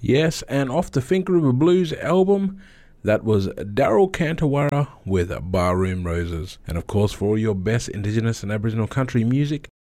Yes, and off the Fink River Blues album, that was Daryl Cantawara with Barroom Roses. And of course, for all your best Indigenous and Aboriginal country music,